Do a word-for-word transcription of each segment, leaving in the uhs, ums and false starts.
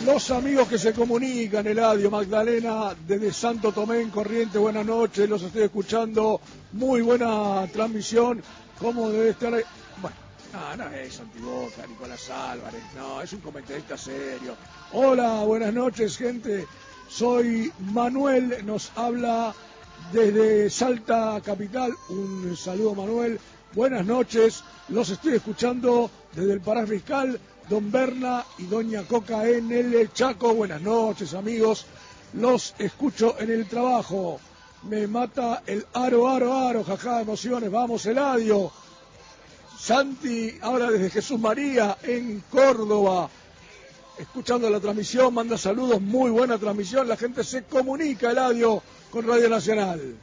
Los amigos que se comunican, Eladio, Magdalena, desde Santo Tomé en Corrientes, buenas noches, los estoy escuchando, muy buena transmisión, ¿cómo debe estar? Bueno, no, no es antiboca, Nicolás Álvarez, no, es un comentarista serio. Hola, buenas noches, gente, soy Manuel, nos habla desde Salta Capital, un saludo Manuel, buenas noches, los estoy escuchando desde el Pará Fiscal, Don Berna y Doña Coca en el Chaco. Buenas noches, amigos. Los escucho en el trabajo. Me mata el aro, aro, aro. Jajá, emociones. Vamos, Eladio. Santi, ahora desde Jesús María en Córdoba. Escuchando la transmisión, manda saludos. Muy buena transmisión. La gente se comunica, Eladio, con Radio Nacional.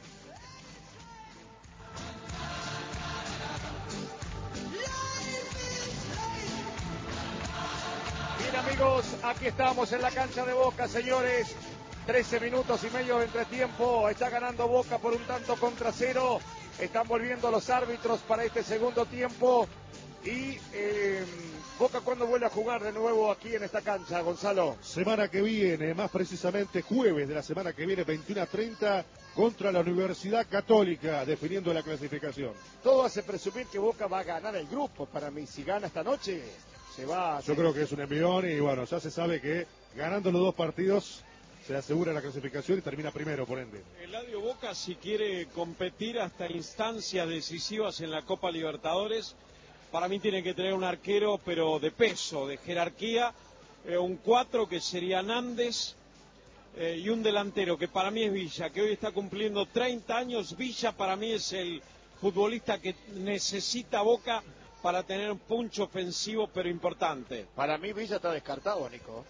Amigos, aquí estamos en la cancha de Boca, señores. trece minutos y medio de entretiempo. Está ganando Boca por un tanto contra cero. Están volviendo los árbitros para este segundo tiempo. Y eh, Boca, ¿cuándo vuelve a jugar de nuevo aquí en esta cancha, Gonzalo? Semana que viene, más precisamente jueves de la semana que viene, veintiuno a treinta, contra la Universidad Católica, definiendo la clasificación. Todo hace presumir que Boca va a ganar el grupo. Para mí, si gana esta noche, se va. Yo creo que es un envión y bueno, ya se sabe que ganando los dos partidos se asegura la clasificación y termina primero, por ende. Eladio, Boca, si quiere competir hasta instancias decisivas en la Copa Libertadores, para mí tiene que tener un arquero, pero de peso, de jerarquía, eh, un cuatro que sería Nández, eh, y un delantero que para mí es Villa, que hoy está cumpliendo treinta años. Villa para mí es el futbolista que necesita Boca para tener un punch ofensivo, pero importante. Para mí Villa está descartado, Nico.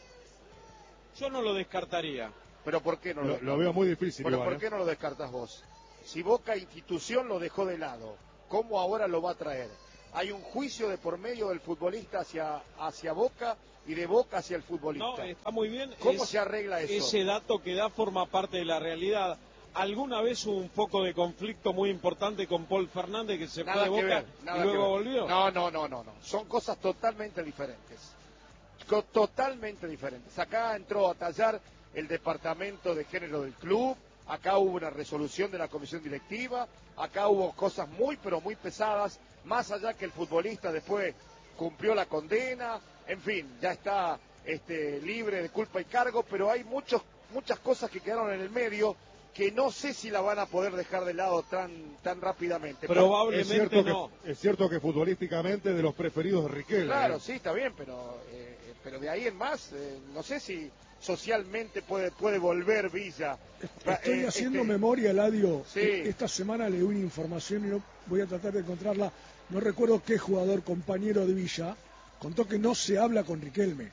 Yo no lo descartaría. ¿Pero por qué no lo, lo, lo veo muy difícil. ¿Pero igual, por qué ¿eh? no lo descartas vos? Si Boca institución lo dejó de lado, ¿cómo ahora lo va a traer? Hay un juicio de por medio del futbolista hacia, hacia Boca y de Boca hacia el futbolista. No, está muy bien. ¿Cómo es, se arregla eso? Ese dato que da forma parte de la realidad. Alguna vez hubo un foco de conflicto muy importante con Paul Fernández, que se nada fue de Boca ver, y luego volvió. No, no, no, no, no. Son cosas totalmente diferentes. Co- totalmente diferentes. Acá entró a tallar el departamento de género del club, acá hubo una resolución de la comisión directiva, acá hubo cosas muy, pero muy pesadas, más allá que el futbolista después cumplió la condena, en fin, ya está este, libre de culpa y cargo, pero hay muchos, muchas cosas que quedaron en el medio que no sé si la van a poder dejar de lado tan tan rápidamente. Probablemente es cierto no. Que, es cierto que futbolísticamente de los preferidos de Riquelme. Claro, ¿eh? sí, está bien, pero eh, pero de ahí en más, eh, no sé si socialmente puede puede volver Villa. Estoy Eh, haciendo este, memoria, Eladio. Sí. Esta semana leí una información y no voy a tratar de encontrarla. No recuerdo qué jugador compañero de Villa contó que no se habla con Riquelme,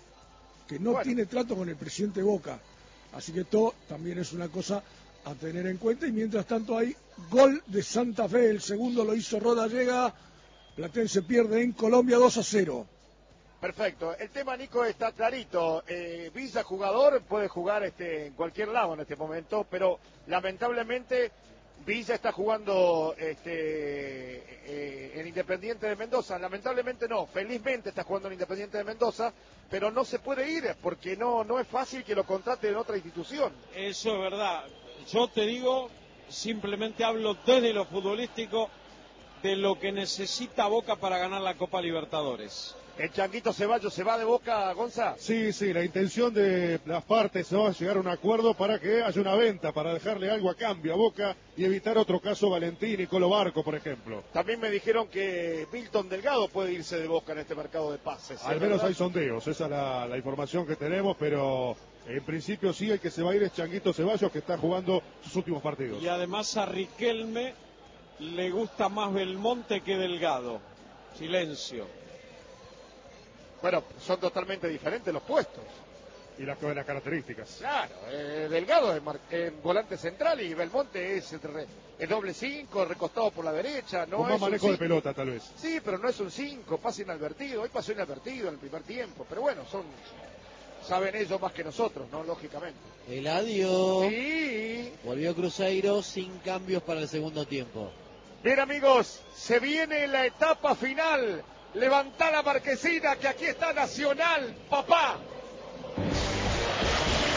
que no Bueno. tiene trato con el presidente Boca. Así que esto también es una cosa a tener en cuenta. Y mientras tanto hay gol de Santa Fe. El segundo lo hizo Rodallega. Platense pierde en Colombia dos a cero. Perfecto. El tema, Nico, está clarito. Eh, Villa, jugador, puede jugar este, en cualquier lado en este momento, pero lamentablemente Villa está jugando este, eh, en Independiente de Mendoza. Lamentablemente no, felizmente está jugando en Independiente de Mendoza, pero no se puede ir porque no, no es fácil que lo contrate en otra institución. Eso es verdad. Yo te digo, simplemente hablo desde lo futbolístico, de lo que necesita Boca para ganar la Copa Libertadores. ¿El Changuito Ceballos se va de Boca, Gonza? Sí, sí, la intención de las partes ¿no? es llegar a un acuerdo para que haya una venta, para dejarle algo a cambio a Boca y evitar otro caso Valentín y Colo Barco, por ejemplo. También me dijeron que Milton Delgado puede irse de Boca en este mercado de pases. Al menos hay sondeos, esa es la, la información que tenemos, pero en principio sí, el que se va a ir es Changuito Ceballos, que está jugando sus últimos partidos. Y además a Riquelme le gusta más Belmonte que Delgado. Silencio. Bueno, son totalmente diferentes los puestos. Y las, las características. Claro, eh, Delgado es mar- eh, volante central y Belmonte es, re- es doble cinco, recostado por la derecha. No Con es más un manejo de cinco. pelota, tal vez. Sí, pero no es un cinco, pasa inadvertido. Hoy pasó inadvertido en el primer tiempo. Pero bueno, son saben ellos más que nosotros, ¿no? Lógicamente. Eladio. Sí. Volvió Cruzeiro sin cambios para el segundo tiempo. Bien, amigos, se viene la etapa final. Levantá la marquesina, que aquí está Nacional, papá.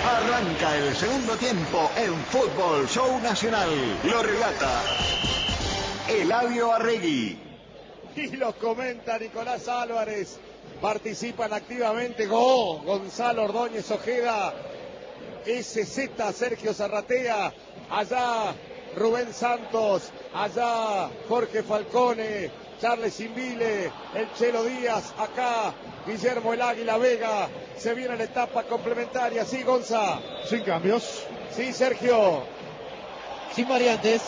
Arranca el segundo tiempo en Fútbol Show Nacional. Lo relata Eladio Arregui. Y lo comenta Nicolás Álvarez. Participan activamente Go, Gonzalo Ordóñez Ojeda, S Z Sergio Zarratea, allá Rubén Santos, allá Jorge Falcone, Charles Invile, el Chelo Díaz, acá Guillermo el Águila Vega. Se viene la etapa complementaria, sí, Gonza. Sin cambios. Sí, Sergio. Sin variantes.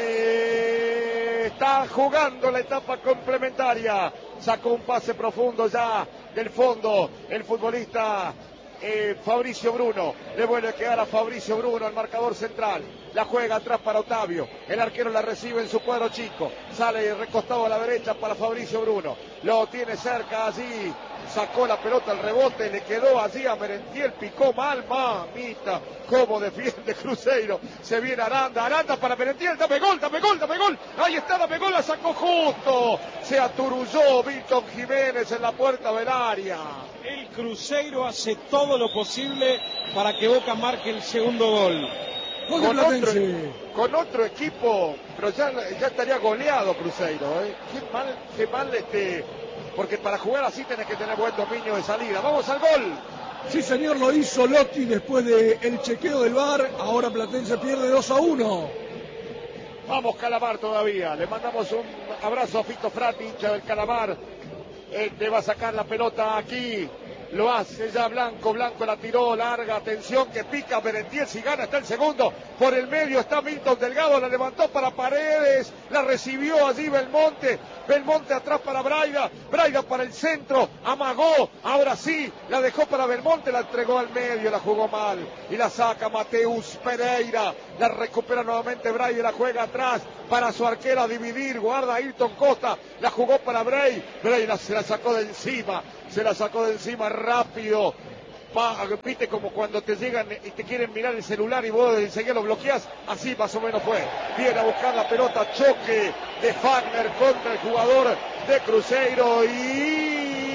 Se está jugando la etapa complementaria. Sacó un pase profundo ya del fondo el futbolista eh, Fabricio Bruno. Le vuelve a quedar a Fabricio Bruno al marcador central. La juega atrás para Otavio. El arquero la recibe en su cuadro chico. Sale recostado a la derecha para Fabricio Bruno. Lo tiene cerca allí. Sacó la pelota al rebote, le quedó allí a Merentiel, picó mal, mamita, cómo defiende Cruzeiro. Se viene Aranda, Aranda para Merentiel, dame gol, dame gol, dame gol. Ahí está, dame gol, la sacó justo. Se aturulló Milton Jiménez en la puerta del área. El Cruzeiro hace todo lo posible para que Boca marque el segundo gol. Con otro, con otro equipo, pero ya, ya estaría goleado Cruzeiro, ¿eh? Qué mal, qué mal este... Porque para jugar así tenés que tener buen dominio de salida. ¡Vamos al gol! Sí, señor, lo hizo Lotti después del chequeo del V A R. Ahora Platense pierde dos a uno. Vamos Calamar todavía. Le mandamos un abrazo a Fito Frati, hincha del Calamar. Este va a sacar la pelota aquí. Lo hace ya Blanco, Blanco la tiró larga, atención que pica Merentiel, si gana está el segundo, por el medio está Milton Delgado, la levantó para Paredes, la recibió allí Belmonte, Belmonte atrás para Braida, Braida para el centro, amagó, ahora sí, la dejó para Belmonte, la entregó al medio, la jugó mal, y la saca Mateus Pereira, la recupera nuevamente Braida, la juega atrás, para su arquero a dividir, guarda Ayrton Costa, la jugó para Bray, Bray la, se la sacó de encima, se la sacó de encima rápido, pa, viste como cuando te llegan y te quieren mirar el celular y vos enseguida lo bloqueás, así más o menos fue, viene a buscar la pelota, choque de Fagner contra el jugador de Cruzeiro y...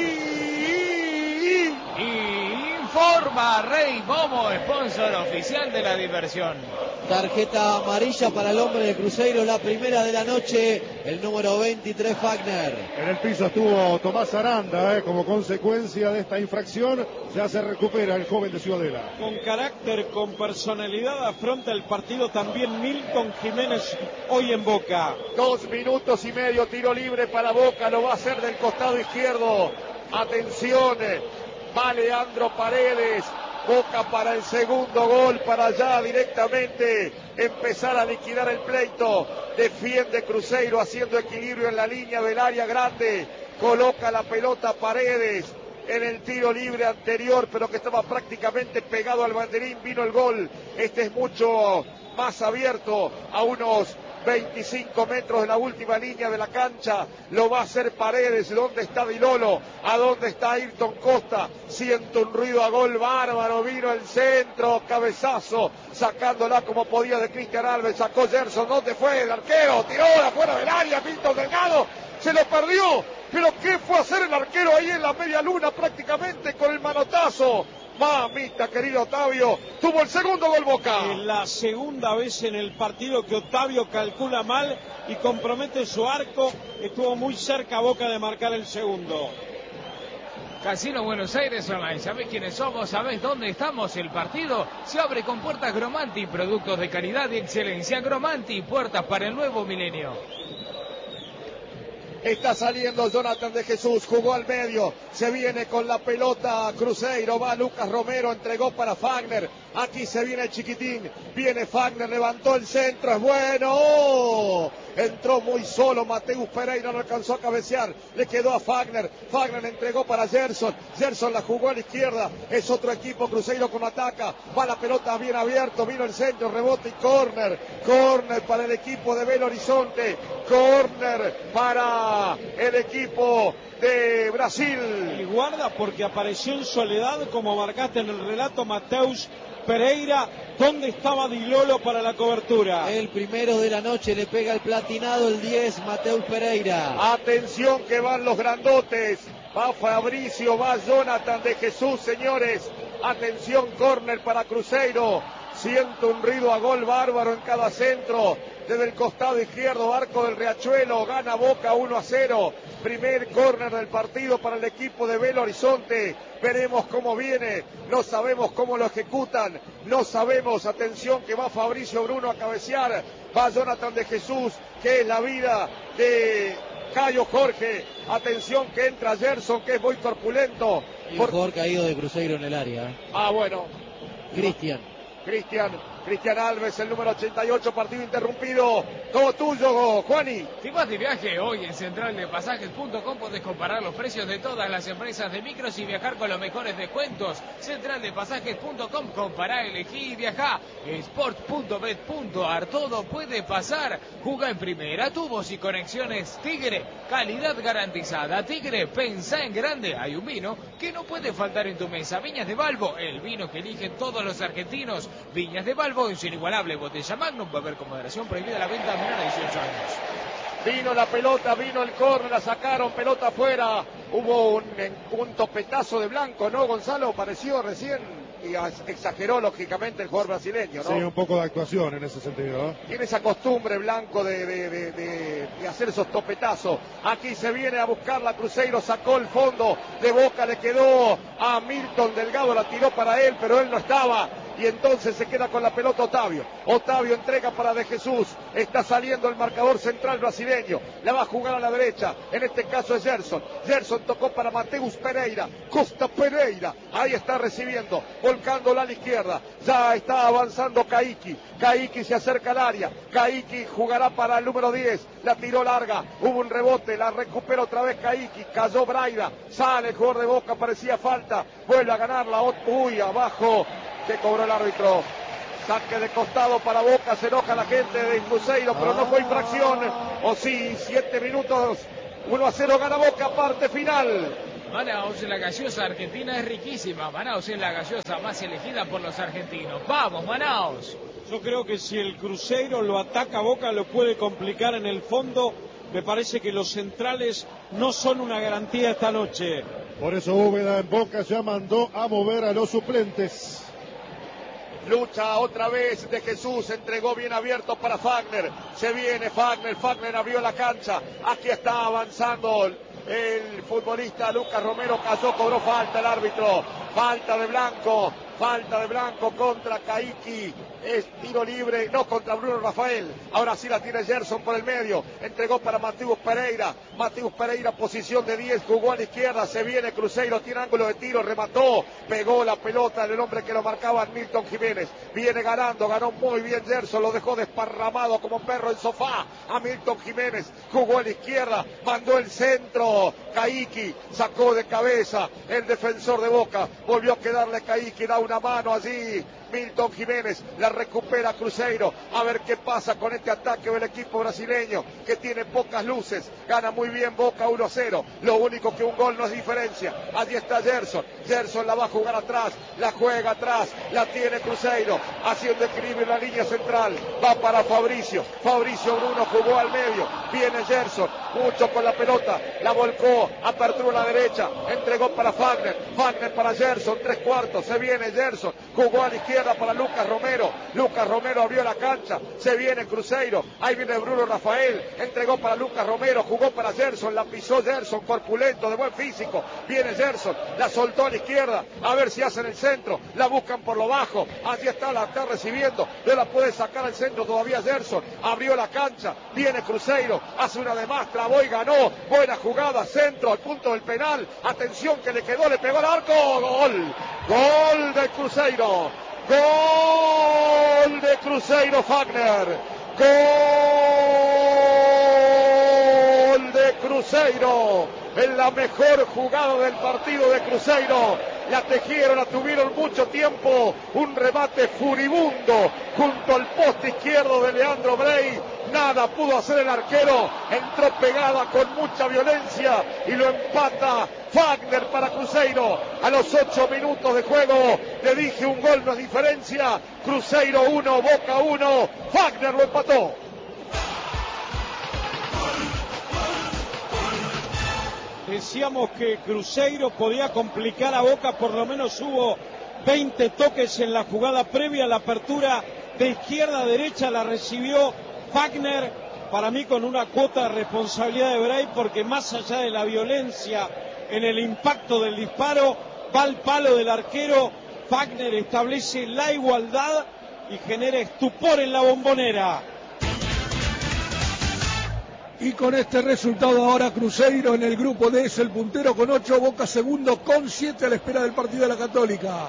Informa Rey Momo, sponsor oficial de la diversión. Tarjeta amarilla para el hombre de Cruzeiro, la primera de la noche, el número veintitrés Fagner. En el piso estuvo Tomás Aranda, eh, como consecuencia de esta infracción, ya se recupera el joven de Ciudadela. Con carácter, con personalidad, afronta el partido también Milton Jiménez hoy en Boca. Dos minutos y medio, tiro libre para Boca, lo va a hacer del costado izquierdo. Atención, va Leandro Paredes. Boca para el segundo gol, para allá directamente empezar a liquidar el pleito. Defiende Cruzeiro haciendo equilibrio en la línea del área grande. Coloca la pelota Paredes en el tiro libre anterior, pero que estaba prácticamente pegado al banderín. Vino el gol. Este es mucho más abierto, a unos veinticinco metros de la última línea de la cancha. Lo va a hacer Paredes. ¿Dónde está Dilolo? ¿A dónde está Ayrton Costa? Siento un ruido a gol bárbaro. Vino el centro, cabezazo, sacándola como podía de Cristian Alves. Sacó Gerson. ¿Dónde fue el arquero? Tiró de afuera del área. Milton Delgado se lo perdió. Pero ¿qué fue a hacer el arquero ahí en la media luna prácticamente con el manotazo? Mamita, querido Otavio, tuvo el segundo gol Boca. Es la segunda vez en el partido que Otavio calcula mal y compromete su arco. Estuvo muy cerca Boca de marcar el segundo. Casino Buenos Aires Online. ¿Sabés quiénes somos? ¿Sabés dónde estamos? El partido se abre con puertas Gromanti, productos de calidad y excelencia. Gromanti, puertas para el nuevo milenio. Está saliendo Jonathan de Jesús, jugó al medio, se viene con la pelota Cruzeiro, va Lucas Romero, entregó para Fagner, aquí se viene el chiquitín, viene Fagner, levantó el centro, es bueno, ¡oh! Entró muy solo Mateus Pereira, no alcanzó a cabecear, le quedó a Fagner, Fagner le entregó para Gerson, Gerson la jugó a la izquierda, es otro equipo, Cruzeiro con ataca, va la pelota bien abierto, vino el centro, rebote y córner, córner para el equipo de Belo Horizonte, córner para el equipo de Brasil. Y guarda porque apareció en soledad, como marcaste en el relato, Mateus Pereira. ¿Dónde estaba Dilolo para la cobertura? El primero de la noche, le pega el platinado el diez, Mateus Pereira. Atención que van los grandotes. Va Fabricio, va Jonathan de Jesús, señores. Atención, córner para Cruzeiro. Siento un ruido a gol bárbaro en cada centro. Desde el costado izquierdo, arco del Riachuelo, gana Boca uno a cero. Primer córner del partido para el equipo de Belo Horizonte. Veremos cómo viene, no sabemos cómo lo ejecutan, no sabemos, atención que va Fabricio Bruno a cabecear, va Jonathan de Jesús, que es la vida de Cayo Jorge. Atención que entra Gerson, que es muy corpulento. Y un jugador caído de Cruzeiro en el área. Ah, bueno. Cristian. Cristian, Cristian Alves, el número ochenta y ocho, partido interrumpido. Todo tuyo, Juani. Si vas de viaje hoy en central de pasajes punto com podés comparar los precios de todas las empresas de micros y viajar con los mejores descuentos. central de pasajes punto com, compará, elegí y viajá. sport punto bet punto ar, todo puede pasar. Juga en primera, tubos y conexiones Tigre, calidad garantizada. Tigre, pensá en grande. Hay un vino que no puede faltar en tu mesa. Viñas de Balbo, el vino que eligen todos los argentinos. Viñas de Balbo, es inigualable. Botella Magnum, va a haber con moderación, prohibida la venta a menores de dieciocho años. Vino la pelota, vino el córner, la sacaron, pelota afuera. Hubo un, un topetazo de Blanco, ¿no, Gonzalo? Pareció recién y exageró lógicamente el jugador brasileño, ¿no? Sí, un poco de actuación en ese sentido, ¿no? Tiene esa costumbre Blanco de, de, de, de, de hacer esos topetazos. Aquí se viene a buscar la Cruzeiro, sacó el fondo de Boca, le quedó a Milton Delgado, la tiró para él, pero él no estaba. Y entonces se queda con la pelota Otavio. Otavio entrega para De Jesús. Está saliendo el marcador central brasileño. La va a jugar a la derecha. En este caso es Gerson. Gerson tocó para Mateus Pereira. Costa Pereira. Ahí está recibiendo. Volcándola a la izquierda. Ya está avanzando Caiki. Caiki se acerca al área. Caiki jugará para el número diez. La tiró larga. Hubo un rebote. La recupera otra vez Caiki. Cayó Braida. Sale el jugador de Boca. Parecía falta. Vuelve a ganarla. Uy, abajo. Que cobró el árbitro. Saque de costado para Boca, se enoja la gente de Cruzeiro, pero no fue infracción. O sí, siete minutos, uno a cero gana Boca, parte final. Manaus, la gaseosa argentina es riquísima. Manaus es la gaseosa más elegida por los argentinos. ¡Vamos, Manaus! Yo creo que si el Cruzeiro lo ataca a Boca lo puede complicar en el fondo. Me parece que los centrales no son una garantía esta noche. Por eso Úbeda en Boca ya mandó a mover a los suplentes. Lucha otra vez De Jesús, entregó bien abierto para Fagner. Se viene Fagner, Fagner abrió la cancha. Aquí está avanzando el futbolista Lucas Romero, cayó, cobró falta el árbitro. Falta de Blanco, falta de Blanco contra Caiki. Es tiro libre, no contra Bruno Rafael. Ahora sí la tiene Gerson por el medio. Entregó para Mateus Pereira. Mateus Pereira, posición de diez, jugó a la izquierda. Se viene Cruzeiro, tiene ángulo de tiro, remató. Pegó la pelota del hombre que lo marcaba, Milton Jiménez. Viene ganando, ganó muy bien Gerson. Lo dejó desparramado como perro en sofá a Milton Jiménez. Jugó a la izquierda, mandó el centro. Caiki sacó de cabeza el defensor de Boca. Volvió a quedarle Caiki, da una mano allí. Milton Jiménez la recupera Cruzeiro. A ver qué pasa con este ataque del equipo brasileño que tiene pocas luces. Gana muy bien Boca uno a cero. Lo único que un gol no es diferencia. Allí está Gerson. Gerson la va a jugar atrás. La juega atrás. La tiene Cruzeiro. Haciendo equilibrio en la línea central. Va para Fabricio. Fabricio Bruno jugó al medio. Viene Gerson. Mucho con la pelota. La volcó. Apertura a la derecha. Entregó para Fagner. Fagner para Gerson. Tres cuartos. Se viene Gerson. Jugó a la izquierda para Lucas Romero. Lucas Romero abrió la cancha. Se viene Cruzeiro. Ahí viene Bruno Rafael. Entregó para Lucas Romero. Jugó para Gerson. La pisó Gerson. Corpulento, de buen físico. Viene Gerson. La soltó a la izquierda. A ver si hacen el centro. La buscan por lo bajo. Allí está, la está recibiendo. No la puede sacar al centro todavía Gerson. Abrió la cancha. Viene Cruzeiro. Hace una de más. Trabó y ganó. Buena jugada. Centro al punto del penal. Atención que le quedó. Le pegó al arco. Gol. Gol de Cruzeiro. Gol de Cruzeiro, Fagner. Gol de Cruzeiro. En la mejor jugada del partido de Cruzeiro. La tejieron, la tuvieron mucho tiempo. Un remate furibundo junto al poste izquierdo de Leandro Brey. Nada pudo hacer el arquero. Entró pegada con mucha violencia y lo empata Fagner para Cruzeiro. A los ocho minutos de juego le dije un gol no es diferencia. Cruzeiro uno, Boca uno. Fagner lo empató. Decíamos que Cruzeiro podía complicar a Boca, por lo menos hubo veinte toques en la jugada previa. La apertura de izquierda a derecha la recibió Wagner, para mí con una cuota de responsabilidad de Bray, porque más allá de la violencia en el impacto del disparo, va al palo del arquero. Wagner establece la igualdad y genera estupor en la Bombonera. Y con este resultado ahora Cruzeiro en el grupo D es el puntero con ocho, Boca segundo con siete a la espera del partido de la Católica.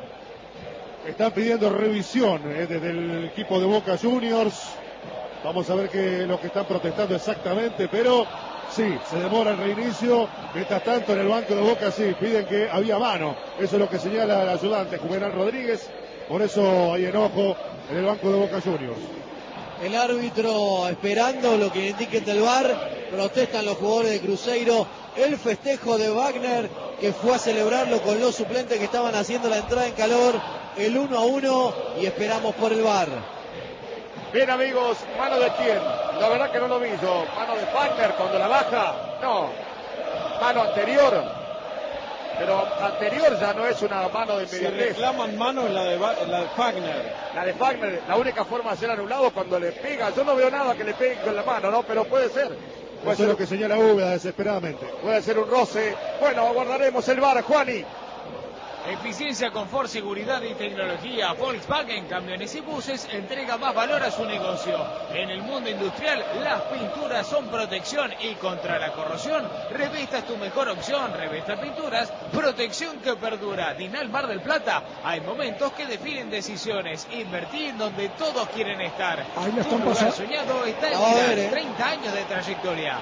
Están pidiendo revisión eh, desde el equipo de Boca Juniors. Vamos a ver qué es lo que están protestando exactamente, pero sí, se demora el reinicio. Mientras tanto en el banco de Boca sí, piden que había mano. Eso es lo que señala el ayudante Juvenal Rodríguez. Por eso hay enojo en el banco de Boca Juniors. El árbitro esperando lo que indique del V A R. Protestan los jugadores de Cruzeiro. El festejo de Wagner, que fue a celebrarlo con los suplentes que estaban haciendo la entrada en calor. El uno a uno y esperamos por el V A R. Bien, amigos, ¿mano de quién? La verdad que no lo vi yo. ¿Mano de Wagner cuando la baja? No. ¿Mano anterior? Pero anterior ya no es una mano de inmediatez. Si reclaman mano es la de, la de Wagner. La de Wagner, la única forma de ser anulado cuando le pega. Yo no veo nada que le pegue con la mano, ¿no? Pero puede ser. Puede Eso ser es lo que señala Úbeda desesperadamente. Puede ser un roce. Bueno, aguardaremos el V A R, Juani. Eficiencia, confort, seguridad y tecnología. Volkswagen Camiones y Buses entrega más valor a su negocio. En el mundo industrial, las pinturas son protección y contra la corrosión. Revista es tu mejor opción. Revista Pinturas, protección que perdura. Dinal Mar del Plata. Hay momentos que definen decisiones. Invertir donde todos quieren estar. Ahí la están Tu lugar pasando. soñado está en La va a Dinal. ver, ¿eh? treinta años de trayectoria.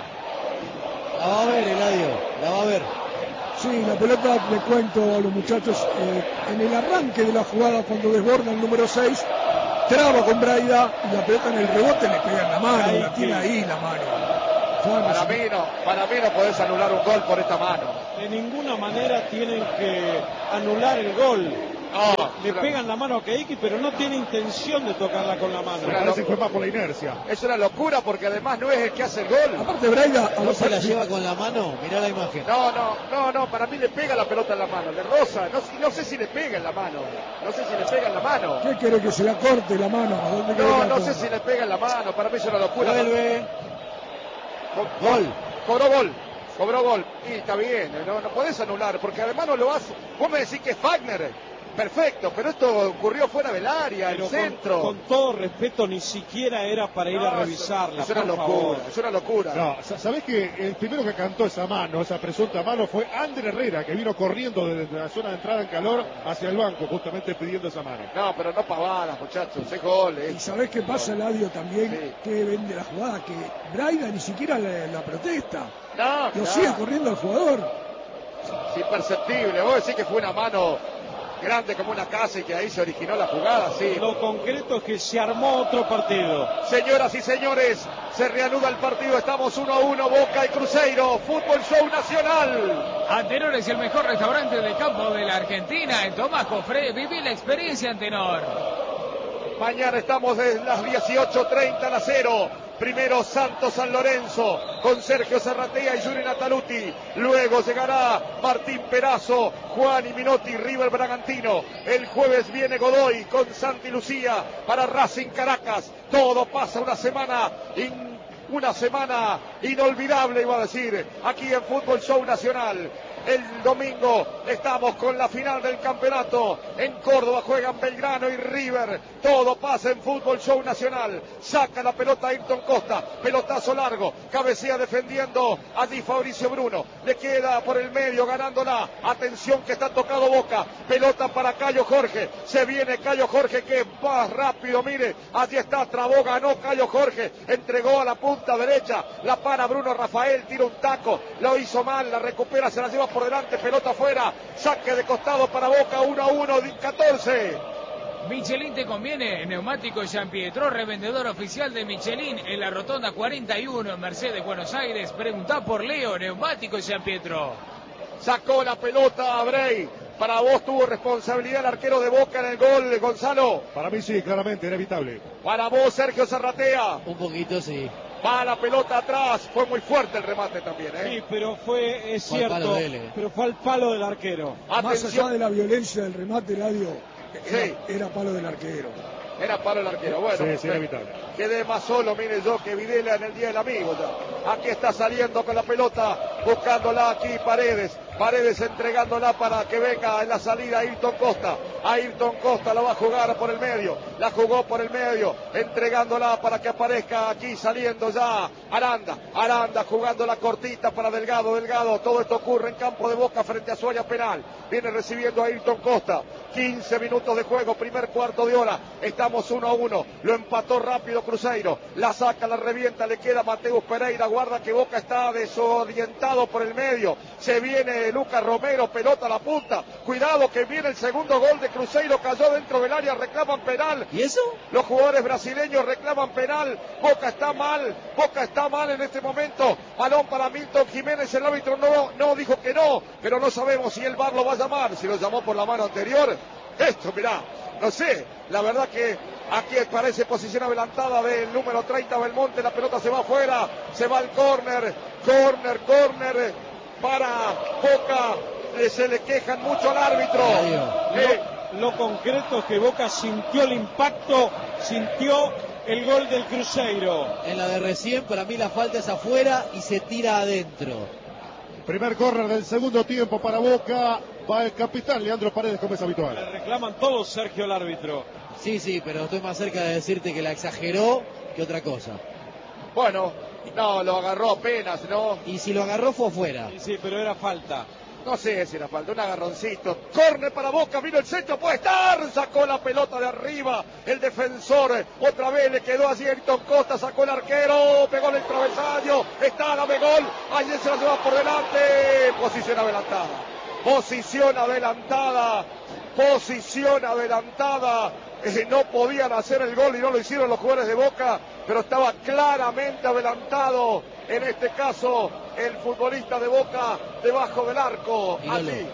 La va a ver, Eladio, la va a ver. Sí, la pelota, le cuento a los muchachos, eh, en el arranque de la jugada cuando desborda el número seis, traba con Braida y la pelota en el rebote le pega en la mano, Ahí, la tira sí. ahí la mano. Ya no Para sé. mí no, para mí no podés anular un gol por esta mano. De ninguna manera tienen que anular el gol. No, Le una- pegan la mano a Keiki, pero no tiene intención de tocarla con la Me mano. parece que fue más por la inercia. Es una locura porque además no es el que hace el gol. Aparte Braida, a ¿No los se la lleva con la mano? Mirá la imagen. No, no, no, no, para mí le pega la pelota en la mano, le roza, no, no sé si le pega en la mano, no sé si le pega en la mano. ¿Qué quiere que se la corte la mano? ¿A dónde quiere No, que la no sé ponga? si le pega en la mano, para mí es una locura. Vuelve. Co- Gol. Cobró gol, cobró gol. Y está bien, no, no podés anular, porque además no lo hace. Vos me decís que es Wagner. Perfecto, pero esto ocurrió fuera del área, el Pero con, centro. con todo respeto, ni siquiera era para ir No, a revisarla. Es una por locura, favor. es una locura. No, sa- ¿sabés que el primero que cantó esa mano, esa presunta mano, fue Ander Herrera, que vino corriendo desde la zona de entrada en calor hacia el banco, justamente pidiendo esa mano? No, pero no pavadas, muchachos, es gol. ¿Y Es... sabés qué pasa, Eladio, también? Sí. Que vende la jugada, que Braida ni siquiera la, la protesta. No, Lo claro. sigue corriendo el jugador. Es imperceptible. Vos decís que fue una mano grande como una casa y que ahí se originó la jugada, sí. Lo concreto es que se armó otro partido. Señoras y señores, se reanuda el partido. Estamos uno a uno, Boca y Cruzeiro. Fútbol Show Nacional. Antenor es el mejor restaurante de campo de la Argentina. En Tomás Cofré, viví la experiencia Antenor. Mañana estamos desde las dieciocho treinta a cero. Primero Santos San Lorenzo con Sergio Zarratea y Yuri Nataluti. Luego llegará Martín Perazo, Juan y Minotti, River Bragantino. El jueves viene Godoy con Santi Lucía para Racing Caracas. Todo pasa una semana in- una semana inolvidable, iba a decir, aquí en Fútbol Show Nacional. El domingo estamos con la final del campeonato. En Córdoba juegan Belgrano y River. Todo pasa en Fútbol Show Nacional. Saca la pelota Ayrton Costa. Pelotazo largo. Cabecea defendiendo allí Fabricio Bruno. Le queda por el medio ganándola. Atención que está tocado Boca. Pelota para Cayo Jorge. Se viene Cayo Jorge que va rápido. Mire, allí está. Trabó, ganó Cayo Jorge. Entregó a la punta derecha. La para Bruno Rafael. Tira un taco. Lo hizo mal. La recupera. Se la lleva por delante, pelota afuera, saque de costado para Boca, uno a uno, catorce. Michelin te conviene, neumático Jean Pietro, revendedor oficial de Michelin en la rotonda cuarenta y uno en Mercedes, Buenos Aires. Preguntá por Leo, neumático Jean Pietro. Sacó la pelota a Bray. Para vos tuvo responsabilidad el arquero de Boca en el gol, Gonzalo. Para mí sí, claramente, inevitable. Para vos, Sergio Zarratea. Un poquito, sí. Va la pelota atrás. Fue muy fuerte el remate también, ¿eh? Sí, pero fue, es Fue al palo cierto, de él, eh. pero fue al palo del arquero. Más Atención. allá de la violencia del remate, Eladio, era, Sí. era palo del arquero. Era para el arquero. Bueno, Sí, sí, inevitable. quedé más solo, mire yo, que Videla en el Día del Amigo ya. Aquí está saliendo con la pelota, buscándola aquí Paredes. Paredes entregándola para que venga en la salida Ayrton Costa. Ayrton Costa la va a jugar por el medio. La jugó por el medio, entregándola para que aparezca aquí saliendo ya Aranda. Aranda jugando la cortita para Delgado. Delgado, todo esto ocurre en campo de Boca frente a su área penal. Viene recibiendo a Ayrton Costa. quince minutos de juego, primer cuarto de hora. Estamos uno a uno. Lo empató rápido Cruzeiro. La saca, la revienta, le queda Mateus Pereira. Guarda que Boca está desorientado por el medio. Se viene Lucas Romero, pelota a la punta. Cuidado que viene el segundo gol de Cruzeiro. Cayó dentro del área, reclaman penal. ¿Y eso? Los jugadores brasileños reclaman penal. Boca está mal. Boca está mal en este momento. Balón para Milton Jiménez. El árbitro no, no dijo que no. Pero no sabemos si el V A R lo va a llamar. Si lo llamó por la mano anterior. Esto, mirá. No sé. La verdad que aquí parece posición adelantada del número treinta Belmonte. La pelota se va afuera. Se va al córner. Córner, córner. Para Boca. Se le quejan mucho al árbitro. Eh, Lo, lo concreto es que Boca sintió el impacto, sintió el gol del Cruzeiro. En la de recién, para mí la falta es afuera y se tira adentro. Primer córner del segundo tiempo para Boca. Va el capitán Leandro Paredes, como es habitual. Le reclaman todos, Sergio, el árbitro. Sí, sí, pero estoy más cerca de decirte que la exageró que otra cosa. Bueno, no, lo agarró apenas, ¿no? Y si lo agarró fue afuera. Sí, sí, pero era falta. No sé si era falta, un agarroncito. Corne para Boca, vino el centro, puede estar. Sacó la pelota de arriba. El defensor, otra vez le quedó así Ayrton Costa, sacó el arquero, pegó en el travesaño. Está, dame gol. Ayer se la lleva por delante. Posición adelantada. Posición adelantada. Posición adelantada. Eh, no podían hacer el gol y no lo hicieron los jugadores de Boca, pero estaba claramente adelantado. En este caso, el futbolista de Boca debajo del arco. Dígalo. Allí.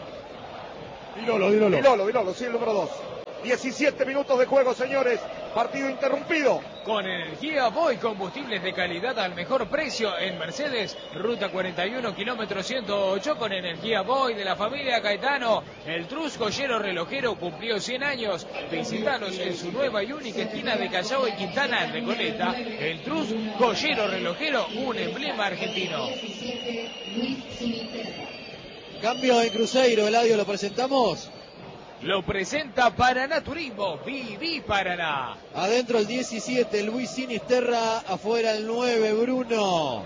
Dilolo, Dilolo. Dilolo, Dilolo, sí, el número dos. diecisiete minutos de juego, señores. Partido interrumpido. Con Energía Boy, combustibles de calidad al mejor precio en Mercedes, ruta cuarenta y uno, kilómetro ciento ocho. Con Energía Boy de la familia Caetano, el Trus Joyero Relojero cumplió cien años. Visítanos en su nueva y única esquina de Callao y Quintana en Recoleta. El Trus Joyero Relojero, un emblema argentino. Cambio en Cruzeiro, Eladio, ¿lo presentamos? Lo presenta Paraná Turismo, Viví Paraná. Adentro el diecisiete, Luis Sinisterra. Afuera el nueve, Bruno.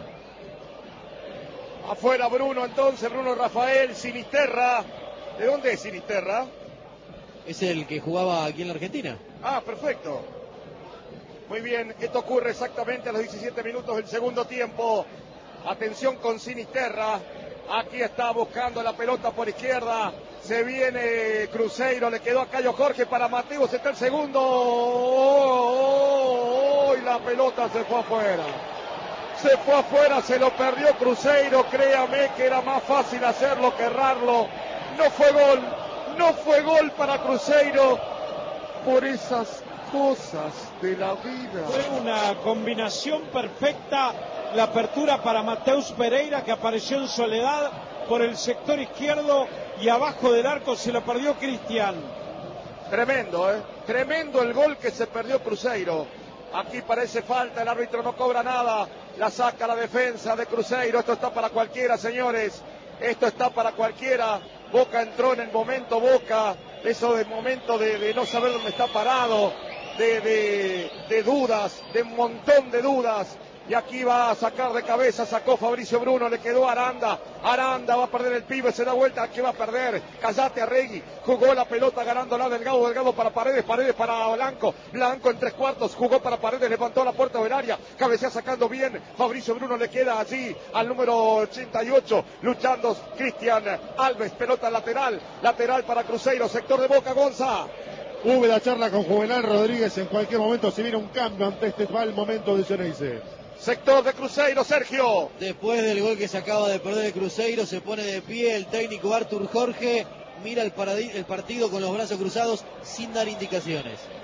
Afuera Bruno, entonces, Bruno Rafael, Sinisterra. ¿De dónde es Sinisterra? Es el que jugaba aquí en la Argentina. Ah, perfecto. Muy bien, esto ocurre exactamente a los diecisiete minutos del segundo tiempo. Atención con Sinisterra. Aquí está buscando la pelota por izquierda. Se viene Cruzeiro, le quedó a Cayo Jorge para Mateus, está el segundo. Oh, oh, oh, y la pelota se fue afuera. Se fue afuera, se lo perdió Cruzeiro. Créame que era más fácil hacerlo que errarlo. No fue gol, no fue gol para Cruzeiro por esas cosas de la vida. Fue una combinación perfecta. La apertura para Mateus Pereira, que apareció en soledad por el sector izquierdo, y abajo del arco se lo perdió Cristian. Tremendo, ¿eh? Tremendo el gol que se perdió Cruzeiro. Aquí parece falta, el árbitro no cobra nada. La saca la defensa de Cruzeiro. Esto está para cualquiera, señores. Esto está para cualquiera. Boca entró en el momento Boca. Eso de momento de, de no saber dónde está parado. De, de, de dudas, de un montón de dudas. Y aquí va a sacar de cabeza, sacó Fabricio Bruno, le quedó Aranda. Aranda va a perder el pibe, se da vuelta, ¿qué va a perder? Callate Arregui, jugó la pelota ganándola Delgado, Delgado para Paredes, Paredes para Blanco, Blanco en tres cuartos, jugó para Paredes, levantó la puerta del área, cabecea sacando bien, Fabricio Bruno le queda allí al número ochenta y ocho, luchando Cristian Alves, pelota lateral, lateral para Cruzeiro, sector de Boca, Gonza. Hubo la charla con Juvenal Rodríguez, en cualquier momento se viene un cambio ante este mal momento de Geneise. Sector de Cruzeiro, Sergio. Después del gol que se acaba de perder el Cruzeiro, se pone de pie el técnico Artur Jorge, mira el, paradi- el partido con los brazos cruzados sin dar indicaciones.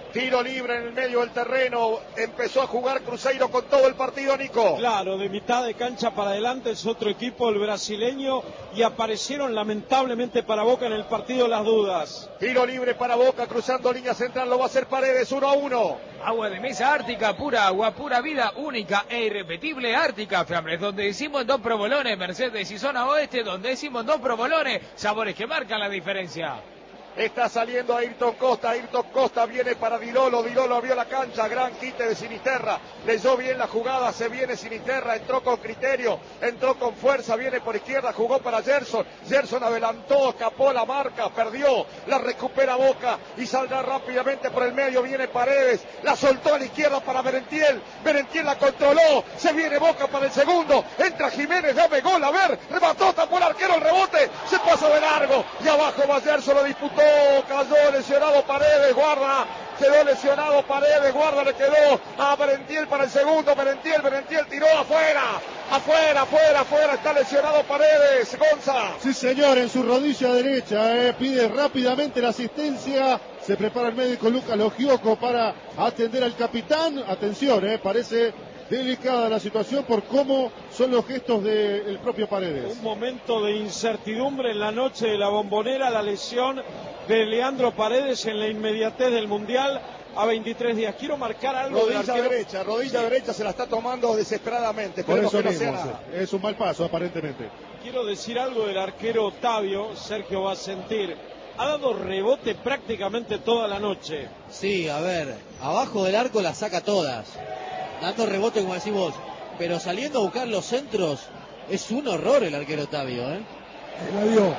Tiro libre en el medio del terreno. Empezó a jugar Cruzeiro con todo el partido, Nico. Claro, de mitad de cancha para adelante es otro equipo, el brasileño, y aparecieron lamentablemente para Boca en el partido las dudas. Tiro libre para Boca, cruzando línea central, lo va a hacer Paredes, uno a uno. Agua de mesa Ártica, pura agua, pura vida, única e irrepetible Ártica Fiambres, donde decimos dos provolones, Mercedes y zona oeste, donde decimos dos provolones, sabores que marcan la diferencia. Está saliendo Ayrton Costa, Ayrton Costa viene para Dilolo, Dilolo abrió la cancha, gran quite de Sinisterra, leyó bien la jugada, se viene Sinisterra, entró con criterio, entró con fuerza, viene por izquierda, jugó para Gerson, Gerson adelantó, escapó la marca, perdió, la recupera Boca y saldrá rápidamente por el medio, viene Paredes, la soltó a la izquierda para Merentiel, Merentiel la controló, se viene Boca para el segundo, entra Jiménez, dame gol, a ver, remató, tapó el arquero, el rebote, se pasa de largo, y abajo va Gerson, lo disputó, cayó lesionado Paredes, guarda, quedó lesionado Paredes, guarda, le quedó a Merentiel para el segundo, Merentiel, Merentiel tiró afuera, afuera, afuera, afuera, está lesionado Paredes, Gonza. Sí señor, en su rodilla derecha, eh, pide rápidamente la asistencia, se prepara el médico Lucas Logioco para atender al capitán, atención, eh, parece delicada la situación por cómo son los gestos del propio Paredes. Un momento de incertidumbre en la noche de la Bombonera, la lesión de Leandro Paredes en la inmediatez del Mundial a veintitrés días. Quiero marcar algo. Rodilla derecha, rodilla sí. derecha se la está tomando desesperadamente. Por eso que no mismo, sea nada. Es un mal paso aparentemente. Quiero decir algo del arquero Otavio, Sergio va a sentir. Ha dado rebote prácticamente toda la noche. Sí, a ver, abajo del arco las saca todas. Dando rebote, como decís vos, pero saliendo a buscar los centros, es un horror el arquero Otavio, ¿eh? La dio.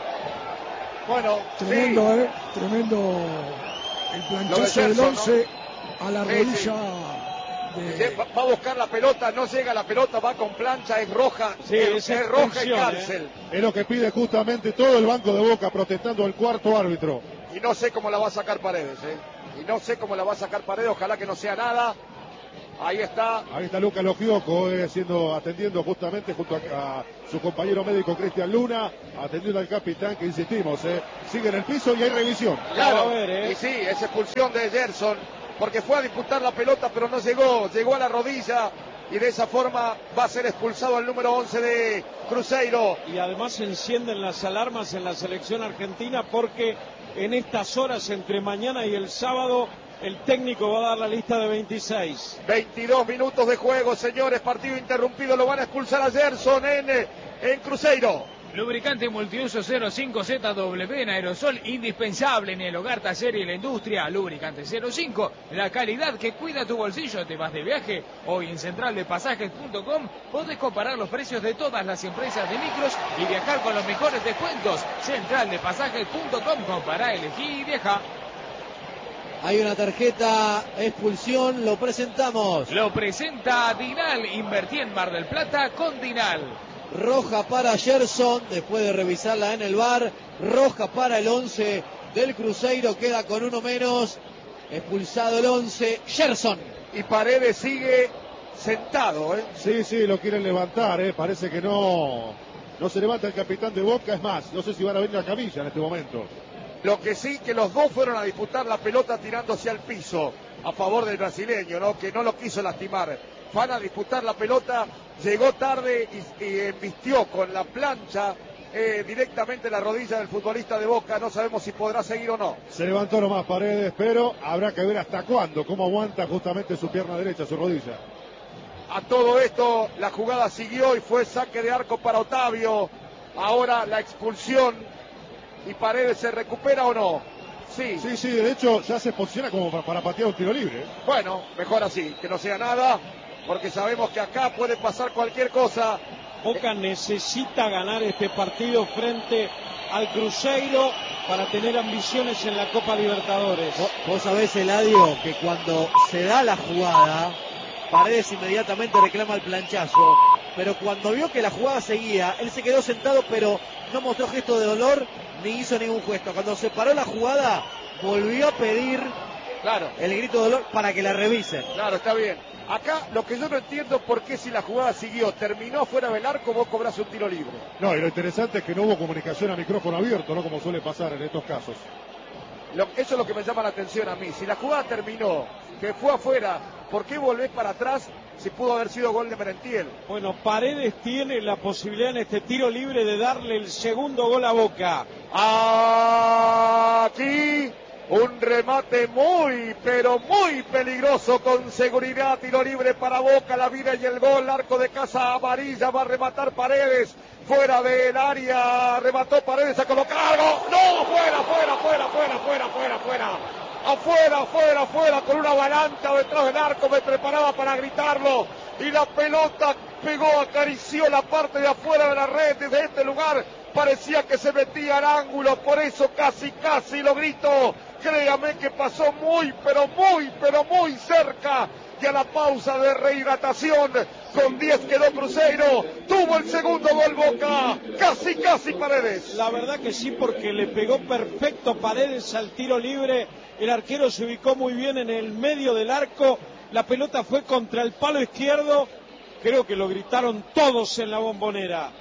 Bueno, tremendo, sí. ¿eh? Tremendo el planchazo del once, ¿no? A la sí, rodilla. Sí. De... Va, va a buscar la pelota, no llega la pelota, va con plancha, es roja, sí, es, es roja y cárcel. ¿eh? Es lo que pide justamente todo el banco de Boca, protestando al cuarto árbitro. Y no sé cómo la va a sacar Paredes, ¿eh? Y no sé cómo la va a sacar Paredes, ojalá que no sea nada. Ahí está. Ahí está Lucas Logioco, eh, siendo, atendiendo justamente junto a, a su compañero médico Cristian Luna, atendiendo al capitán que insistimos, eh, sigue en el piso y hay revisión. Claro, ver, eh. y sí, es expulsión de Gerson, porque fue a disputar la pelota pero no llegó, llegó a la rodilla y de esa forma va a ser expulsado el número once de Cruzeiro. Y además se encienden las alarmas en la selección argentina porque en estas horas entre mañana y el sábado el técnico va a dar la lista de veintiséis. veintidós minutos de juego, señores, partido interrumpido, lo van a expulsar a Gerson en, en Cruzeiro. Lubricante multiuso cero cinco Z W en aerosol, indispensable en el hogar, taller y la industria. Lubricante cero cinco, la calidad que cuida tu bolsillo. ¿Te vas de viaje? Hoy en central de pasajes punto com podés comparar los precios de todas las empresas de micros y viajar con los mejores descuentos. central de pasajes punto com, compará, elegí y viaja. Hay una tarjeta expulsión, lo presentamos. Lo presenta Dinal, invertí en Mar del Plata con Dinal. Roja para Gerson, después de revisarla en el V A R. Roja para el once del Cruzeiro, queda con uno menos. Expulsado el once, Gerson. Y Paredes sigue sentado, ¿eh? Sí, sí, lo quieren levantar, ¿eh? Parece que no, no se levanta el capitán de Boca, es más, no sé si van a venir a camilla en este momento. Lo que sí, que los dos fueron a disputar la pelota tirándose al piso a favor del brasileño, ¿no? Que no lo quiso lastimar. Van a disputar la pelota, llegó tarde y, y embistió con la plancha eh, directamente la rodilla del futbolista de Boca. No sabemos si podrá seguir o no. Se levantó nomás Paredes, pero habrá que ver hasta cuándo, cómo aguanta justamente su pierna derecha, su rodilla. A todo esto, la jugada siguió y fue saque de arco para Otavio. Ahora la expulsión. ¿Y Paredes se recupera o no? Sí. Sí, sí, de hecho ya se posiciona como para, para patear un tiro libre. Bueno, mejor así, que no sea nada, porque sabemos que acá puede pasar cualquier cosa. Boca necesita ganar este partido frente al Cruzeiro para tener ambiciones en la Copa Libertadores. Vos, vos sabés, Eladio, que cuando se da la jugada, Paredes inmediatamente reclama el planchazo, pero cuando vio que la jugada seguía, él se quedó sentado, pero no mostró gesto de dolor ni hizo ningún gesto. Cuando se paró la jugada, volvió a pedir claro. el grito de dolor para que la revisen. Claro, está bien. Acá lo que yo no entiendo es por qué si la jugada siguió, terminó fuera del arco, vos cobrás un tiro libre. No, y lo interesante es que no hubo comunicación a micrófono abierto, ¿no? Como suele pasar en estos casos. Lo, eso es lo que me llama la atención a mí. Si la jugada terminó, que fue afuera, ¿por qué volvés para atrás si pudo haber sido gol de Merentiel? Bueno, Paredes tiene la posibilidad en este tiro libre de darle el segundo gol a Boca. Aquí un remate muy, pero muy peligroso, con seguridad, tiro libre para Boca, la vida y el gol, arco de casa amarilla, va a rematar Paredes, fuera del área, remató Paredes a colocar, no, fuera, fuera, fuera, fuera, fuera, fuera, fuera, afuera, afuera, afuera, con una avalancha detrás del arco, me preparaba para gritarlo, y la pelota pegó, acarició la parte de afuera de la red, desde este lugar, parecía que se metía al ángulo, por eso casi, casi lo grito. Créame que pasó muy, pero muy, pero muy cerca. Y a la pausa de rehidratación, con diez quedó Cruzeiro. Tuvo el segundo gol Boca. Casi, casi Paredes. La verdad que sí, porque le pegó perfecto Paredes al tiro libre. El arquero se ubicó muy bien en el medio del arco. La pelota fue contra el palo izquierdo. Creo que lo gritaron todos en la Bombonera.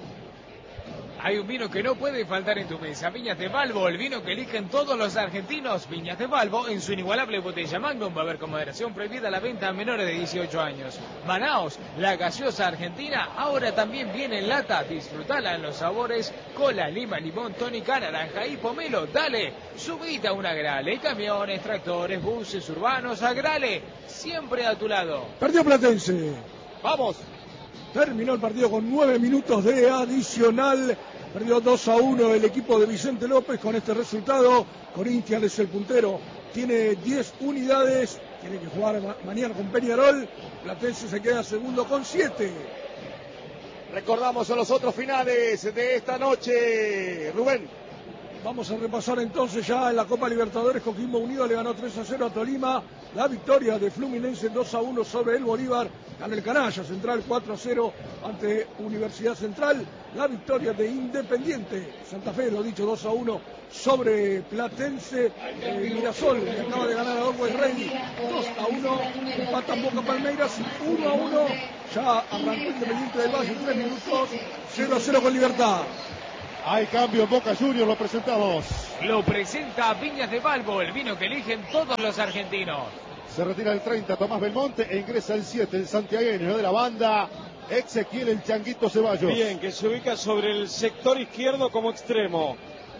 Hay un vino que no puede faltar en tu mesa, Viñas de Valvo, el vino que eligen todos los argentinos. Viñas de Valvo, en su inigualable botella Magnum, va a haber con moderación prohibida la venta a menores de dieciocho años. Manaos, la gaseosa argentina, ahora también viene en lata. Disfrutala en los sabores cola, lima, limón, tónica, naranja y pomelo. Dale, subite a una Grale, camiones, tractores, buses urbanos, a Grale, siempre a tu lado. Perdió Platense. Vamos. Terminó el partido con nueve minutos de adicional. Perdió dos a uno el equipo de Vicente López. Con este resultado, Corinthians es el puntero. Tiene diez unidades. Tiene que jugar ma- mañana con Peñarol. Platense se queda segundo con siete. Recordamos a los otros finales de esta noche. Rubén. Vamos a repasar entonces ya en la Copa Libertadores. Coquimbo Unido le ganó tres a cero a Tolima. La victoria de Fluminense dos a uno sobre el Bolívar. Gana el Canalla Central cuatro a cero ante Universidad Central. La victoria de Independiente Santa Fe, lo dicho, dos a uno sobre Platense. eh, Mirasol, que acaba de ganar a Orwell Ready, dos a uno. Empatan Boca Palmeiras uno a uno. Ya arrancó Independiente del Valle, tres minutos, cero a cero con Libertad. Hay cambio en Boca Juniors, lo presentamos. Lo presenta Viñas de Valvo, el vino que eligen todos los argentinos. Se retira el treinta Tomás Belmonte e ingresa el siete, el santiagueño de la banda, Ezequiel el Changuito Ceballos. Bien, que se ubica sobre el sector izquierdo como extremo.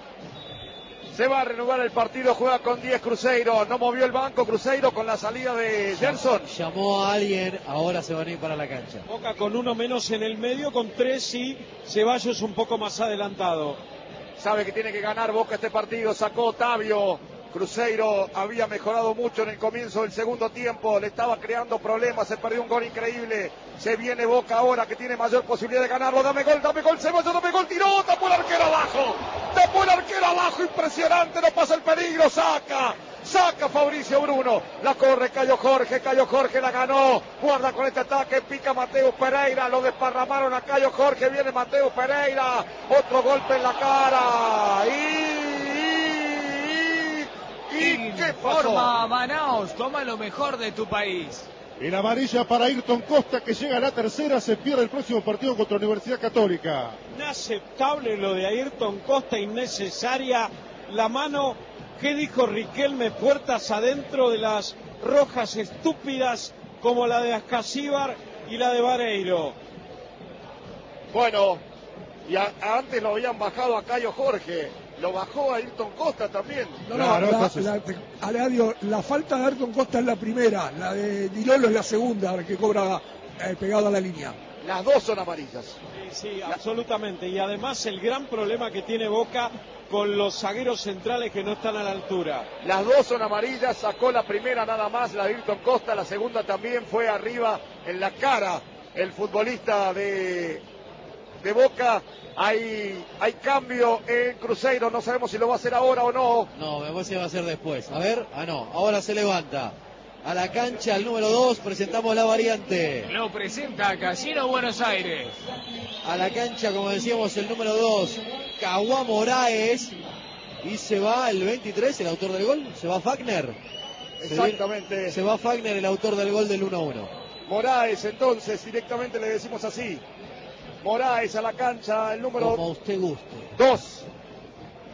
Se va a reanudar el partido, juega con diez Cruzeiro. No movió el banco Cruzeiro con la salida de Jenson. Llamó a alguien, ahora se van a ir para la cancha. Boca con uno menos en el medio, con tres y Ceballos un poco más adelantado. Sabe que tiene que ganar Boca este partido, sacó Otavio. Cruzeiro había mejorado mucho en el comienzo del segundo tiempo, le estaba creando problemas, se perdió un gol increíble. Se viene Boca ahora que tiene mayor posibilidad de ganarlo. Dame gol, dame gol, Ceballos, dame gol, tiró, tapó el arquero abajo. Tapó el arquero abajo, impresionante, no pasa el peligro, saca. Saca Fabricio Bruno, la corre Cayo Jorge, Cayo Jorge la ganó, guarda con este ataque, pica Mateo Pereira, lo desparramaron a Cayo Jorge, viene Mateo Pereira, otro golpe en la cara, y... y, y ¿qué pasó? Informa Manaos, toma lo mejor de tu país. Y la amarilla para Ayrton Costa, que llega a la tercera, se pierde el próximo partido contra Universidad Católica. Inaceptable lo de Ayrton Costa, innecesaria la mano. ¿Qué dijo Riquelme? Puertas adentro de las rojas estúpidas como la de Ascasíbar y la de Vareiro. Bueno, y a, antes lo habían bajado a Cayo Jorge, lo bajó a Ayrton Costa también. No, Claro, no, la, entonces- la, te- Aleadio, la falta de Ayrton Costa es la primera, la de Dilolo es la segunda, la que cobra eh, pegado a la línea. Las dos son amarillas. Sí, sí, absolutamente. Y además el gran problema que tiene Boca con los zagueros centrales que no están a la altura. Las dos son amarillas, sacó la primera nada más, la de Ayrton Costa, la segunda también fue arriba en la cara el futbolista de, de Boca. Hay, hay cambio en Cruzeiro, no sabemos si lo va a hacer ahora o no. No, me parece que va a ser después. A ver, ah no, ahora se levanta. A la cancha, el número dos, presentamos la variante. Lo presenta Casino Buenos Aires. A la cancha, como decíamos, el número dos, Cauá Moraes. Y se va el veintitrés, el autor del gol, se va Fagner. Se Exactamente. viene- Se va Fagner, el autor del gol del uno a uno. Moraes, entonces, directamente le decimos así. Moraes a la cancha, el número Como usted guste. dos.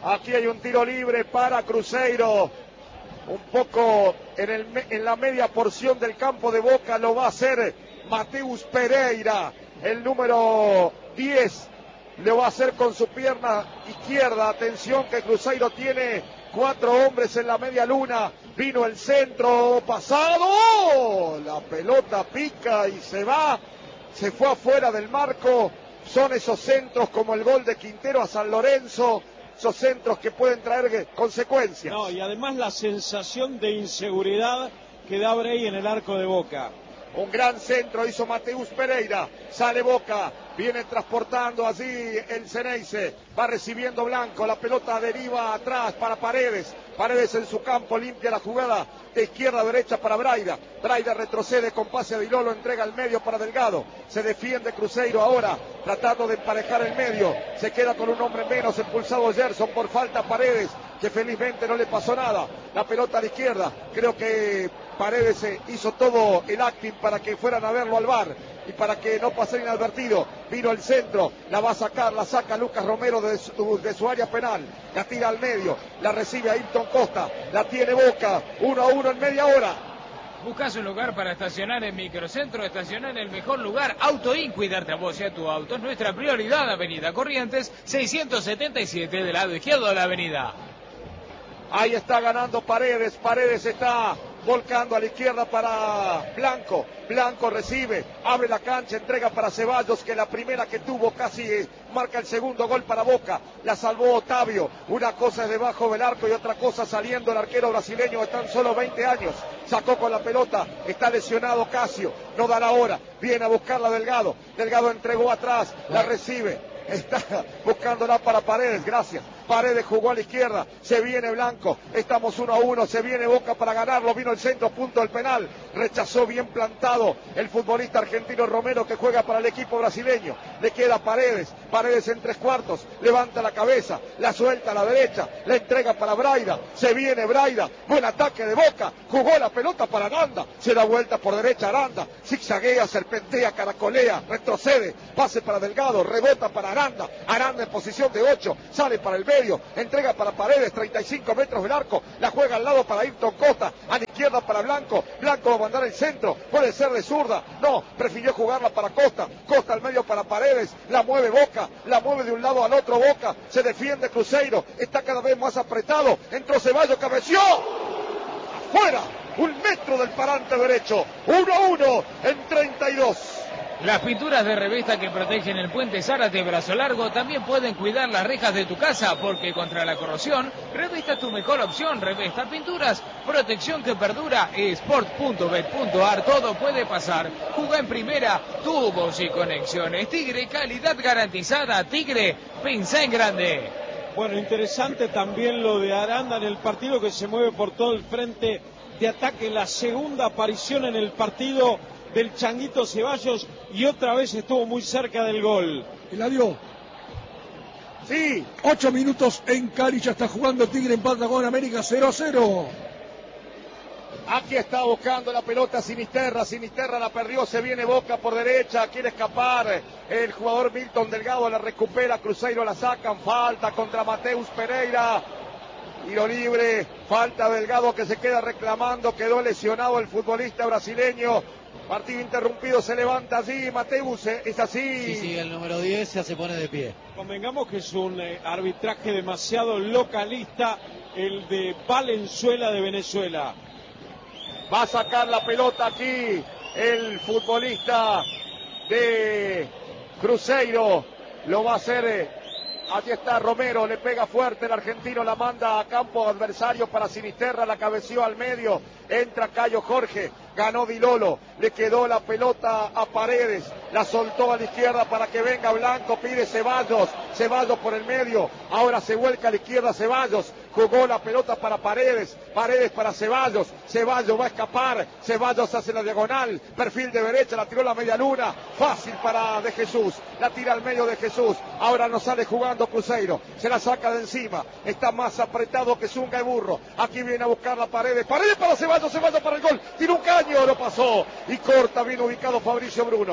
Aquí hay un tiro libre para Cruzeiro. Un poco en, el, en la media porción del campo de Boca lo va a hacer Mateus Pereira, el número diez. Lo va a hacer con su pierna izquierda. Atención que Cruzeiro tiene cuatro hombres en la media luna. Vino el centro pasado. La pelota pica y se va. Se fue afuera del marco. Son esos centros como el gol de Quintero a San Lorenzo. Esos centros que pueden traer consecuencias. No, y además la sensación de inseguridad que da Bray en el arco de Boca. Un gran centro hizo Mateus Pereira. Sale Boca. Viene transportando allí el Ceneice. Va recibiendo Blanco. La pelota deriva atrás para Paredes. Paredes en su campo limpia la jugada de izquierda a derecha para Braida. Braida retrocede con pase a Dilolo. Entrega al medio para Delgado. Se defiende Cruzeiro ahora. Tratando de emparejar el medio. Se queda con un hombre menos. Expulsado Gerson por falta Paredes. Que felizmente no le pasó nada. La pelota a la izquierda. Creo que Paredes hizo todo el acting para que fueran a verlo al V A R y para que no pasara inadvertido. Vino el centro, la va a sacar, la saca Lucas Romero de su, de su área penal, la tira al medio, la recibe Ayrton Costa, la tiene Boca, uno a uno en media hora. Buscas un lugar para estacionar en Microcentro, estacionar en el mejor lugar. Autoin, cuidarte a vos y a tu auto es nuestra prioridad. Avenida Corrientes, seiscientos setenta y siete, del lado izquierdo de la avenida. Ahí está ganando Paredes, Paredes está volcando a la izquierda para Blanco, Blanco recibe, abre la cancha, entrega para Ceballos, que la primera que tuvo casi marca el segundo gol para Boca, la salvó Otavio. Una cosa es debajo del arco y otra cosa saliendo el arquero brasileño de tan solo veinte años, sacó con la pelota, está lesionado Casio, no da la hora, viene a buscarla Delgado, Delgado entregó atrás, la recibe, está buscándola para Paredes, gracias. Paredes jugó a la izquierda, se viene Blanco, estamos uno a uno, se viene Boca para ganarlo, vino el centro, punto del penal, rechazó bien plantado el futbolista argentino Romero que juega para el equipo brasileño, le queda Paredes, Paredes en tres cuartos, levanta la cabeza, la suelta a la derecha, la entrega para Braida, se viene Braida, buen ataque de Boca, jugó la pelota para Aranda, se da vuelta por derecha Aranda, zigzaguea, serpentea, caracolea, retrocede, pase para Delgado, rebota para Aranda, Aranda en posición de ocho, sale para el medio, entrega para Paredes, treinta y cinco metros del arco, la juega al lado para Ayrton Costa, a la izquierda para Blanco, Blanco va a mandar el centro, puede ser de zurda, no, prefirió jugarla para Costa, Costa al medio para Paredes, la mueve Boca, la mueve de un lado al otro Boca, se defiende Cruzeiro, está cada vez más apretado, entró Ceballos, cabeció, afuera, un metro del parante derecho, uno a uno en treinta y dos. Las pinturas de Revesta que protegen el puente Zárate Brazo Largo también pueden cuidar las rejas de tu casa, porque contra la corrosión, Revesta es tu mejor opción. Revesta Pinturas, protección que perdura. Sport punto bet punto ar, todo puede pasar. Juga en primera, tubos y conexiones. Tigre, calidad garantizada. Tigre, pensá en grande. Bueno, interesante también lo de Aranda en el partido, que se mueve por todo el frente de ataque. La segunda aparición en el partido del Changuito Ceballos, y otra vez estuvo muy cerca del gol. Eladio. Sí. Ocho minutos en Cali, ya está jugando Tigre, empata con América cero a cero. Aquí está buscando la pelota Sinisterra, Sinisterra la perdió, se viene Boca por derecha, quiere escapar el jugador Milton Delgado, la recupera, Cruzeiro la sacan, falta contra Mateus Pereira. Tiro libre, falta Delgado que se queda reclamando, quedó lesionado el futbolista brasileño. Partido interrumpido, se levanta allí Mateus, es así. Sí, sí, el número diez ya se pone de pie. Convengamos que es un eh, arbitraje demasiado localista, el de Valenzuela de Venezuela. Va a sacar la pelota aquí el futbolista de Cruzeiro, lo va a hacer. Eh, Aquí está Romero, le pega fuerte el argentino, la manda a campo adversario para Sinisterra, la cabeció al medio, entra Cayo Jorge, ganó Dilolo, le quedó la pelota a Paredes, la soltó a la izquierda para que venga Blanco, pide Ceballos, Ceballos por el medio, ahora se vuelca a la izquierda Ceballos, jugó la pelota para Paredes, Paredes para Ceballos, Ceballos va a escapar, Ceballos hace la diagonal, perfil de derecha, la tiró la media luna, fácil para De Jesús, la tira al medio de Jesús, ahora no sale jugando Cruzeiro, se la saca de encima, está más apretado que Zunga y Burro, aquí viene a buscar la Paredes, Paredes para Ceballos, Ceballos para el gol, tira un caño, lo pasó, y corta, bien ubicado Fabricio Bruno, y la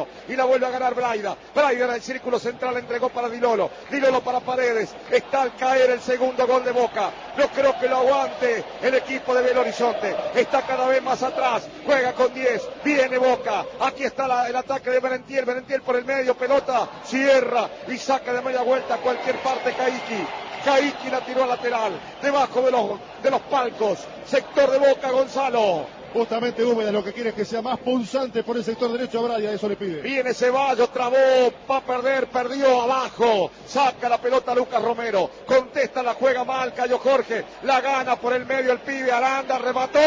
vuelve a ganar Braida. Braida en el círculo central entregó para Di Lolo. Di Lolo para Paredes. Está al caer el segundo gol de Boca. No creo que lo aguante el equipo de Belo Horizonte. Está cada vez más atrás. Juega con diez. Viene Boca. Aquí está la, el ataque de Merentiel. Merentiel por el medio. Pelota. Cierra y saca de media vuelta a cualquier parte Caiki. Caiki la tiró a lateral. Debajo de los, de los palcos. Sector de Boca, Gonzalo. Justamente Úbeda lo que quiere es que sea más punzante por el sector derecho a Braida, eso le pide. Viene Ceballos, trabó, va a perder, perdió abajo, saca la pelota Lucas Romero, contesta, la juega mal, Cayo Jorge, la gana por el medio el pibe, Aranda, remató,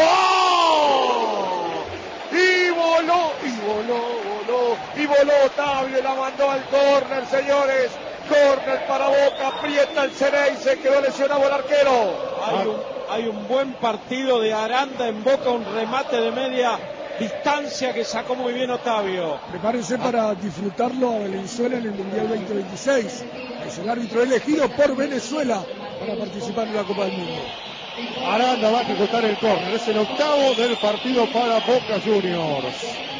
y voló, y voló, voló, y voló Otavio, y la mandó al córner, señores. Córner para Boca, aprieta el Ceney, se quedó lesionado el arquero. Hay un, hay un buen partido de Aranda en Boca, un remate de media distancia que sacó muy bien Otavio. Prepárense para disfrutarlo a Venezuela en el Mundial veinte veintiséis. Es el árbitro elegido por Venezuela para participar en la Copa del Mundo. Aranda va a ejecutar el córner, es el octavo del partido para Boca Juniors.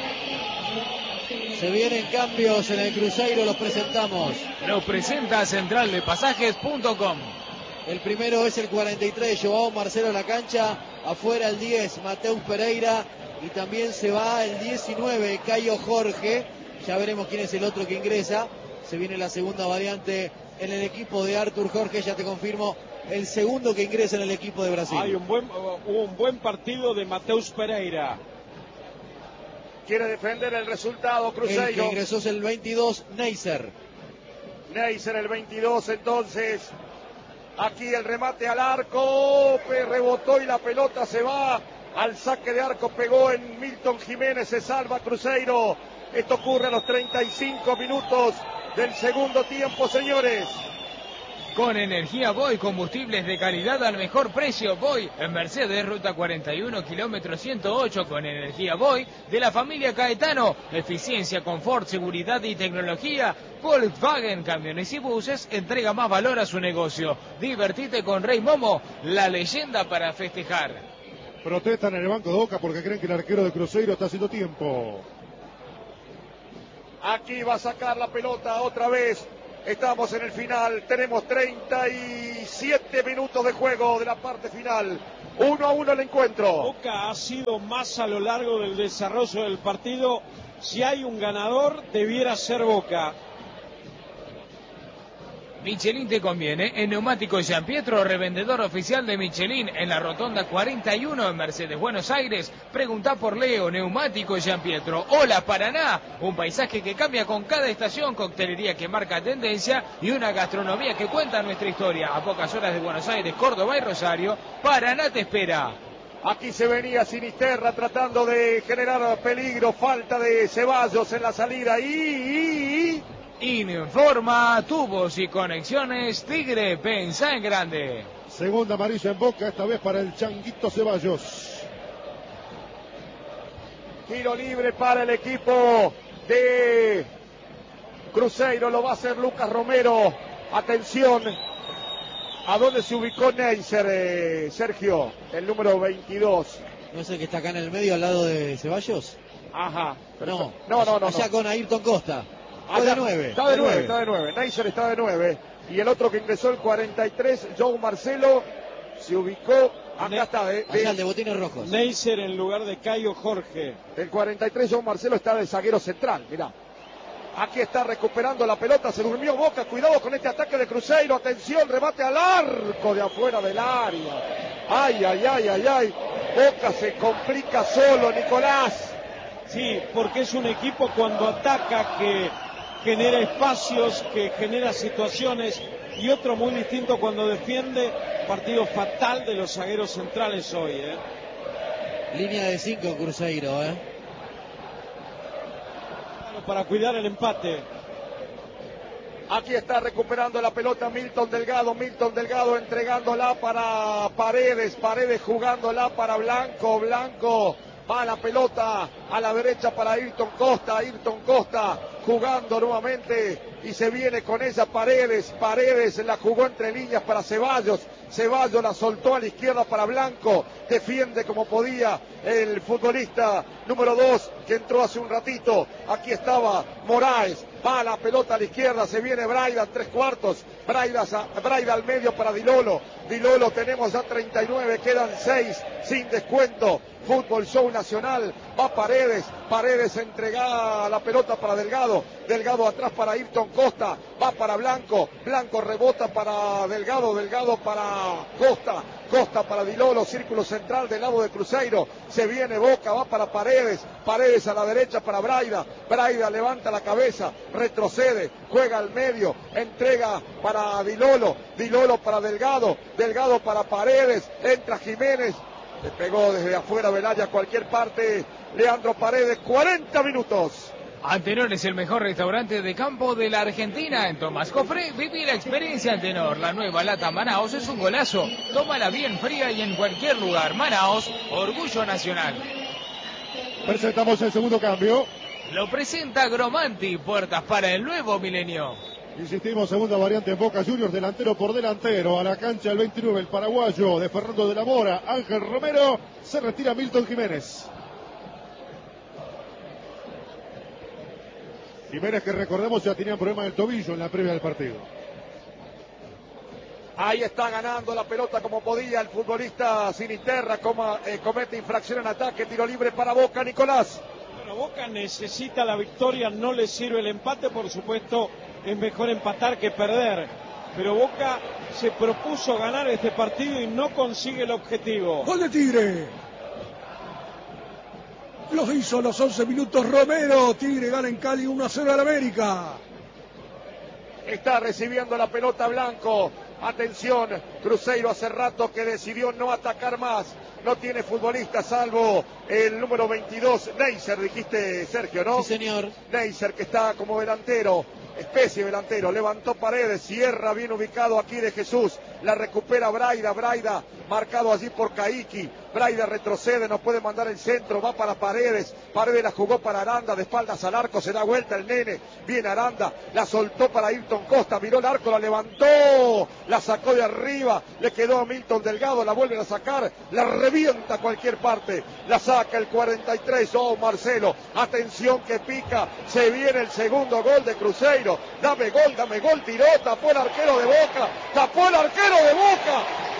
Se vienen cambios en el Cruzeiro, los presentamos. Los presenta central de pasajes punto com. El primero es el cuarenta y tres, Joao Marcelo a la cancha. Afuera el diez, Mateus Pereira. Y también se va el diecinueve, Caio Jorge. Ya veremos quién es el otro que ingresa. Se viene la segunda variante en el equipo de Artur Jorge. Ya te confirmo, el segundo que ingresa en el equipo de Brasil. Hay un buen, hubo un buen partido de Mateus Pereira. Quiere defender el resultado Cruzeiro. El que ingresó es el veintidós, Neisser. Neisser el veintidós, entonces. Aquí el remate al arco. Rebotó y la pelota se va al saque de arco. Pegó en Milton Jiménez. Se salva Cruzeiro. Esto ocurre a los treinta y cinco minutos del segundo tiempo, señores. Con energía Boy, combustibles de calidad al mejor precio. Boy en Mercedes, ruta cuarenta y uno, kilómetro ciento ocho. Con energía Boy de la familia Caetano. Eficiencia, confort, seguridad y tecnología. Volkswagen, camiones y buses, entrega más valor a su negocio. Divertite con Rey Momo, la leyenda para festejar. Protestan en el banco de Boca porque creen que el arquero de Cruzeiro está haciendo tiempo. Aquí va a sacar la pelota otra vez. Estamos en el final, tenemos treinta y siete minutos de juego de la parte final. Uno a uno el encuentro. Boca ha sido más a lo largo del desarrollo del partido. Si hay un ganador, debiera ser Boca. Michelin te conviene. En Neumáticos Gian Pietro, revendedor oficial de Michelin en la Rotonda cuarenta y uno en Mercedes, Buenos Aires. Preguntá por Leo. Neumáticos Gian Pietro. Hola Paraná, un paisaje que cambia con cada estación, coctelería que marca tendencia y una gastronomía que cuenta nuestra historia. A pocas horas de Buenos Aires, Córdoba y Rosario, Paraná te espera. Aquí se venía Sinisterra tratando de generar peligro, falta de Ceballos en la salida y... y, y... Informa tubos y conexiones Tigre, pensá en grande. Segunda amarilla en Boca, esta vez para el Changuito Ceballos. Tiro libre para el equipo de Cruzeiro, lo va a hacer Lucas Romero. Atención, ¿a dónde se ubicó Neisser, eh, Sergio? El número veintidós. ¿No es el que está acá en el medio al lado de Ceballos? Ajá. No, no, no, no. Allá no. con Ayrton Costa. Allá, de nueve. Está de nueve, está de nueve. Neisser está de nueve. Y el otro que ingresó, el cuarenta y tres, Joe Marcelo, se ubicó. Acá Ne está. De, de, allá el de botines rojos. Neisser en lugar de Caio Jorge. El cuarenta y tres, Joe Marcelo, está de zaguero central. Mirá. Aquí está recuperando la pelota. Se durmió Boca. Cuidado con este ataque de Cruzeiro. Atención, remate al arco de afuera del área. Ay, ay, ay, ay, ay. Boca se complica solo, Nicolás. Sí, porque es un equipo cuando ataca que genera espacios, que genera situaciones, y otro muy distinto cuando defiende. Partido fatal de los zagueros centrales hoy, ¿eh? Línea de cinco Cruzeiro, ¿eh? Para cuidar el empate. Aquí está recuperando la pelota Milton Delgado, Milton Delgado entregándola para Paredes, Paredes jugándola para Blanco, Blanco va la pelota a la derecha para Ayrton Costa, Ayrton Costa jugando nuevamente y se viene con esa Paredes, Paredes la jugó entre líneas para Ceballos, Ceballos la soltó a la izquierda para Blanco, defiende como podía el futbolista número dos que entró hace un ratito, aquí estaba Moraes, va la pelota a la izquierda, se viene Braida, tres cuartos, Braida, Braida al medio para Dilolo, Dilolo tenemos ya treinta y nueve, quedan seis sin descuento, Fútbol Show Nacional, va Paredes, Paredes entrega la pelota para Delgado, Delgado atrás para Ayrton Costa, va para Blanco, Blanco rebota para Delgado, Delgado para Costa, Costa para Dilolo, círculo central del lado de Cruzeiro, se viene Boca, va para Paredes, Paredes a la derecha para Braida, Braida levanta la cabeza, retrocede, juega al medio, entrega para Dilolo, Dilolo para Delgado, Delgado para Paredes, entra Jiménez, le pegó desde afuera Velaya a cualquier parte, Leandro Paredes, cuarenta minutos. Antenor es el mejor restaurante de campo de la Argentina. En Tomás Cofré, viví la experiencia Antenor. La nueva lata Manaos es un golazo. Tómala bien fría y en cualquier lugar. Manaos, orgullo nacional. Presentamos el segundo cambio. Lo presenta Gromanti, puertas para el nuevo milenio. Insistimos, segunda variante en Boca Juniors, delantero por delantero. A la cancha el veintinueve, el paraguayo de Fernando de la Mora, Ángel Romero. Se retira Milton Jiménez. Jiménez, que recordemos ya tenía problemas del tobillo en la previa del partido. Ahí está ganando la pelota como podía el futbolista Sinisterra, como, eh, comete infracción en ataque, tiro libre para Boca, Nicolás. Bueno, Boca necesita la victoria, no le sirve el empate, por supuesto es mejor empatar que perder. Pero Boca se propuso ganar este partido y no consigue el objetivo. ¡Gol de Tigre! Los hizo a los once minutos Romero. Tigre gana en Cali uno a cero al América. Está recibiendo la pelota Blanco. Atención, Cruzeiro hace rato que decidió no atacar más. No tiene futbolista salvo el número veintidós, Neisser, dijiste Sergio, ¿no? Sí, señor. Neisser, que está como delantero, especie de delantero, levantó Paredes, cierra bien ubicado aquí de Jesús, la recupera Braida, Braida marcado allí por Caiki, Braida retrocede, no puede mandar el centro, va para Paredes, Paredes la jugó para Aranda, de espaldas al arco, se da vuelta el nene, viene Aranda, la soltó para Ayrton Costa, miró el arco, la levantó, la sacó de arriba, le quedó a Milton Delgado, la vuelven a sacar, la revienta a cualquier parte, la saca el cuarenta y tres, oh Marcelo, atención que pica, se viene el segundo gol de Cruzeiro, dame gol, dame gol, tiró, tapó el arquero de Boca, tapó el arquero de Boca,